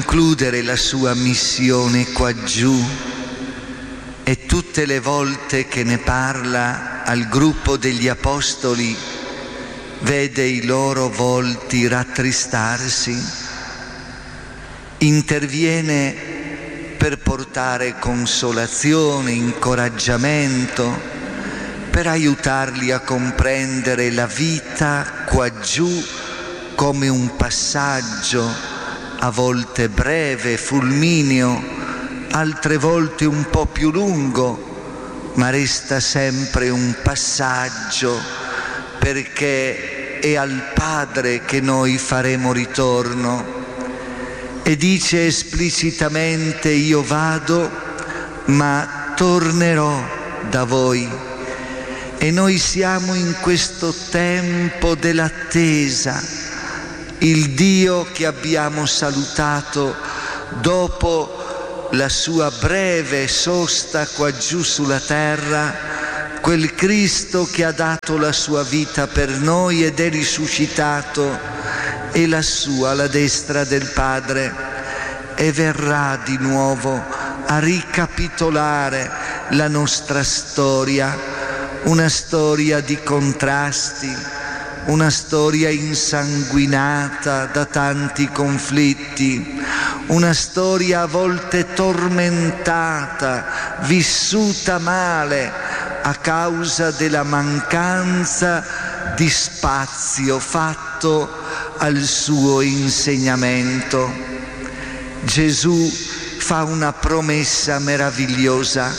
concludere la sua missione qua giù, e tutte le volte che ne parla al gruppo degli apostoli vede i loro volti rattristarsi, interviene per portare consolazione, incoraggiamento, per aiutarli a comprendere la vita qua giù come un passaggio, a volte breve, fulmineo, altre volte un po' più lungo, ma resta sempre un passaggio, perché è al Padre che noi faremo ritorno. E dice esplicitamente: io vado, ma tornerò da voi. E noi siamo in questo tempo dell'attesa. Il Dio che abbiamo salutato dopo la sua breve sosta qua giù sulla terra, quel Cristo che ha dato la sua vita per noi ed è risuscitato, è lassù alla destra del Padre, e verrà di nuovo a ricapitolare la nostra storia, una storia di contrasti, una storia insanguinata da tanti conflitti, una storia a volte tormentata, vissuta male a causa della mancanza di spazio fatto al suo insegnamento. Gesù fa una promessa meravigliosa: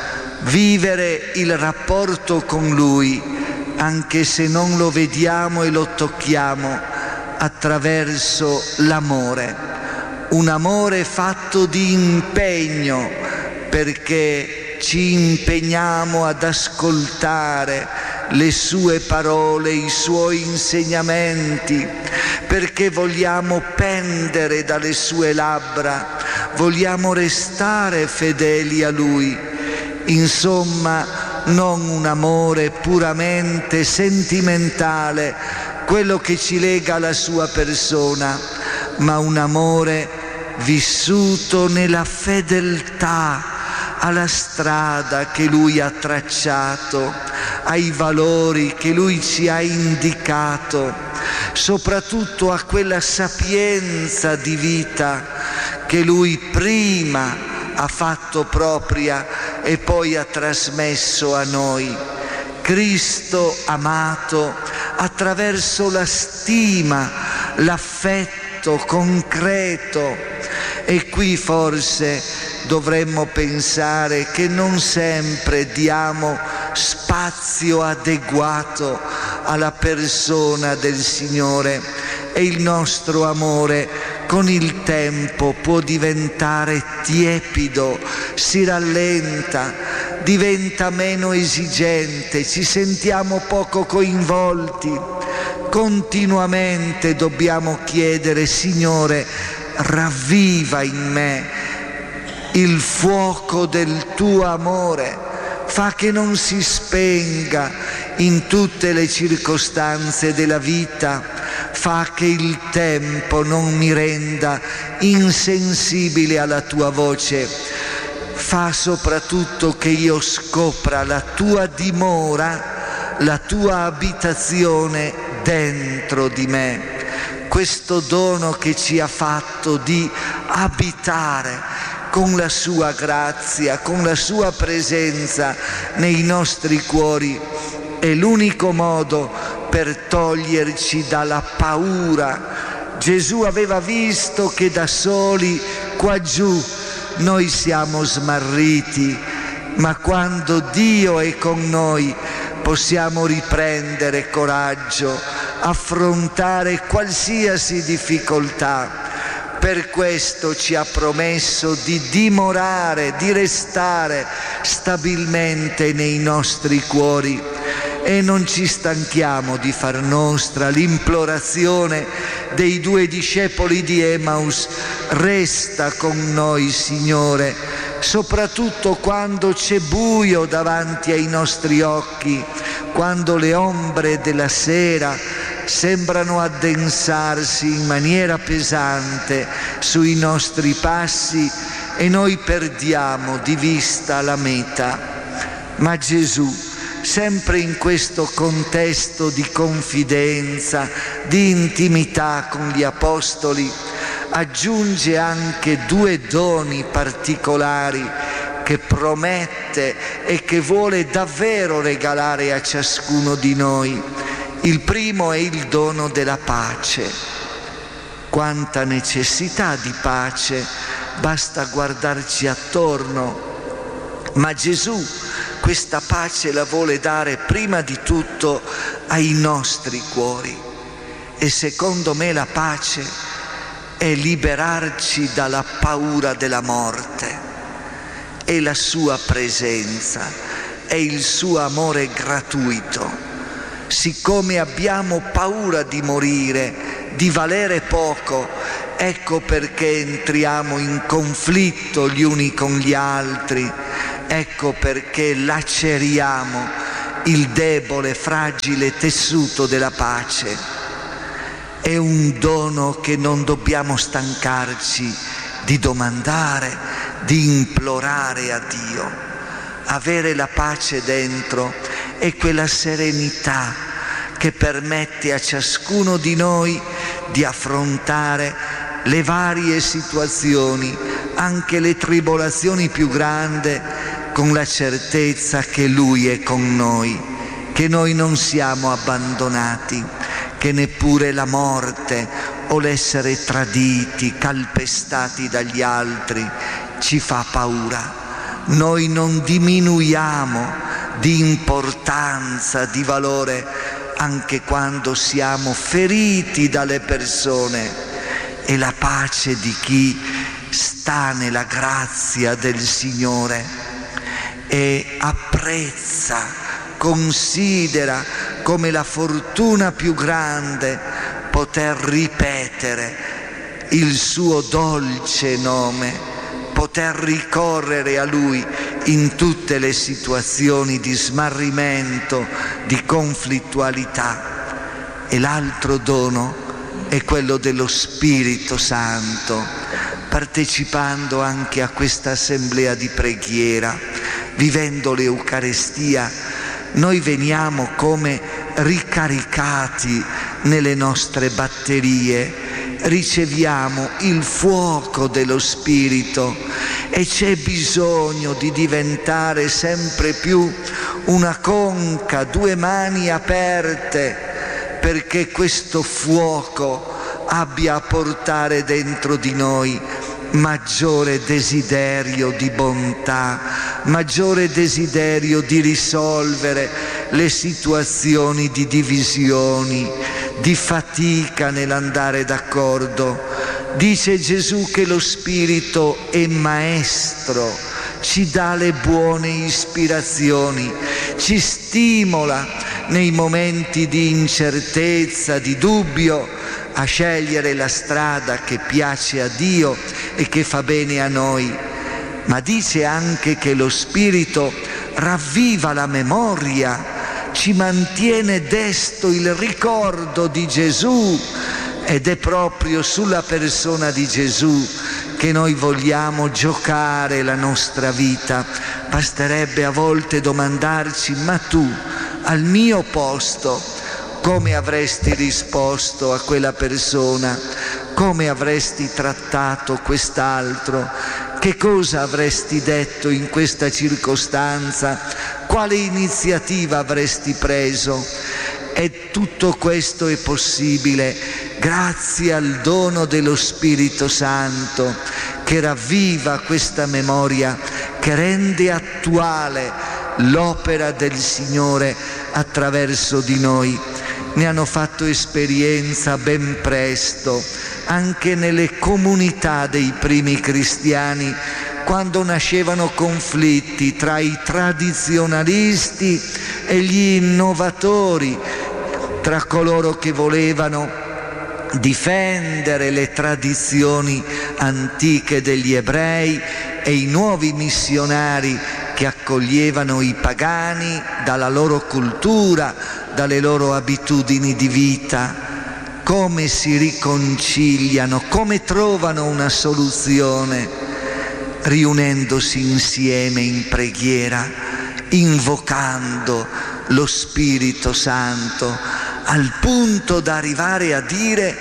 vivere il rapporto con Lui, anche se non lo vediamo e lo tocchiamo, attraverso l'amore, un amore fatto di impegno, perché ci impegniamo ad ascoltare le sue parole, i suoi insegnamenti, perché vogliamo pendere dalle sue labbra, vogliamo restare fedeli a Lui. Insomma, non un amore puramente sentimentale, quello che ci lega alla sua persona, ma un amore vissuto nella fedeltà alla strada che Lui ha tracciato, ai valori che Lui ci ha indicato, soprattutto a quella sapienza di vita che Lui prima ha fatto propria e poi ha trasmesso a noi. Cristo amato attraverso la stima, l'affetto concreto. E qui forse dovremmo pensare che non sempre diamo spazio adeguato alla persona del Signore, e il nostro amore con il tempo può diventare tiepido, si rallenta, diventa meno esigente, ci sentiamo poco coinvolti. Continuamente dobbiamo chiedere: Signore, ravviva in me il fuoco del tuo amore, fa che non si spenga in tutte le circostanze della vita, fa che il tempo non mi renda insensibile alla tua voce, fa soprattutto che io scopra la tua dimora, la tua abitazione dentro di me, questo dono che ci ha fatto di abitare con la sua grazia, con la sua presenza nei nostri cuori. È l'unico modo per toglierci dalla paura. Gesù aveva visto che da soli qua giù noi siamo smarriti, ma quando Dio è con noi possiamo riprendere coraggio, affrontare qualsiasi difficoltà. Per questo ci ha promesso di dimorare, di restare stabilmente nei nostri cuori, e non ci stanchiamo di far nostra l'implorazione dei 2 discepoli di Emmaus: resta con noi, Signore, soprattutto quando c'è buio davanti ai nostri occhi, quando le ombre della sera sembrano addensarsi in maniera pesante sui nostri passi e noi perdiamo di vista la meta. Ma Gesù, sempre in questo contesto di confidenza, di intimità con gli apostoli, aggiunge anche 2 doni particolari che promette e che vuole davvero regalare a ciascuno di noi. Il primo è il dono della pace. Quanta necessità di pace, basta guardarci attorno. Ma Gesù questa pace la vuole dare prima di tutto ai nostri cuori. E secondo me la pace è liberarci dalla paura della morte. È la sua presenza, è il suo amore gratuito. Siccome abbiamo paura di morire, di valere poco, ecco perché entriamo in conflitto gli uni con gli altri, ecco perché laceriamo il debole, fragile tessuto della pace. È un dono che non dobbiamo stancarci di domandare, di implorare a Dio. Avere la pace dentro è quella serenità che permette a ciascuno di noi di affrontare le varie situazioni, anche le tribolazioni più grandi, con la certezza che Lui è con noi, che noi non siamo abbandonati, che neppure la morte o l'essere traditi, calpestati dagli altri ci fa paura. Noi non diminuiamo di importanza, di valore, anche quando siamo feriti dalle persone. È la pace di chi sta nella grazia del Signore e apprezza, considera come la fortuna più grande poter ripetere il suo dolce nome, poter ricorrere a Lui in tutte le situazioni di smarrimento, di conflittualità. E l'altro dono è quello dello Spirito Santo. Partecipando anche a questa assemblea di preghiera, vivendo l'Eucarestia, noi veniamo come ricaricati nelle nostre batterie, riceviamo il fuoco dello Spirito e c'è bisogno di diventare sempre più una conca, 2 mani aperte, perché questo fuoco abbia a portare dentro di noi maggiore desiderio di bontà, maggiore desiderio di risolvere le situazioni di divisioni, di fatica nell'andare d'accordo. Dice Gesù che lo Spirito è maestro, ci dà le buone ispirazioni, ci stimola nei momenti di incertezza, di dubbio, a scegliere la strada che piace a Dio e che fa bene a noi. Ma dice anche che lo Spirito ravviva la memoria, ci mantiene desto il ricordo di Gesù, ed è proprio sulla persona di Gesù che noi vogliamo giocare la nostra vita. Basterebbe a volte domandarci: ma tu, al mio posto, come avresti risposto a quella persona? Come avresti trattato quest'altro? Che cosa avresti detto in questa circostanza? Quale iniziativa avresti preso? E tutto questo è possibile grazie al dono dello Spirito Santo, che ravviva questa memoria, che rende attuale l'opera del Signore attraverso di noi. Ne hanno fatto esperienza ben presto anche nelle comunità dei primi cristiani, quando nascevano conflitti tra i tradizionalisti e gli innovatori, tra coloro che volevano difendere le tradizioni antiche degli ebrei e i nuovi missionari che accoglievano i pagani dalla loro cultura, dalle loro abitudini di vita, come si riconciliano, come trovano una soluzione, riunendosi insieme in preghiera, invocando lo Spirito Santo, al punto da arrivare a dire: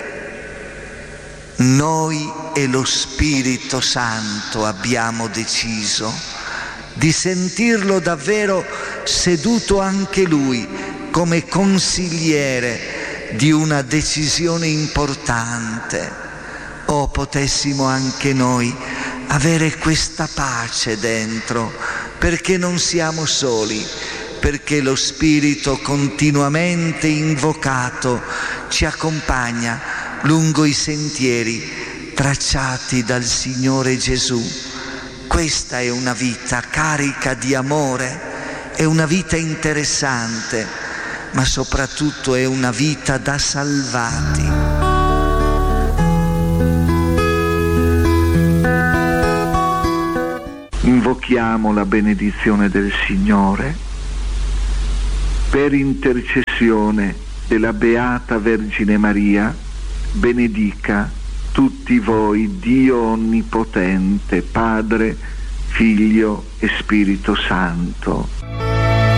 noi e lo Spirito Santo abbiamo deciso di sentirlo davvero seduto anche lui come consigliere di una decisione importante. Oh, potessimo anche noi avere questa pace dentro, perché non siamo soli, perché lo Spirito continuamente invocato ci accompagna lungo i sentieri tracciati dal Signore Gesù. Questa è una vita carica di amore, è una vita interessante, ma soprattutto è una vita da salvati. Invochiamo la benedizione del Signore. Per intercessione della Beata Vergine Maria, benedica tutti voi Dio Onnipotente, Padre, Figlio e Spirito Santo.